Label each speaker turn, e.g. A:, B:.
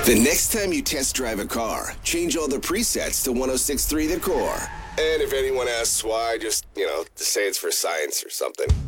A: The next time you test drive a car, change all the presets to 106.3 The Core. And if anyone asks why, just say it's for science or something.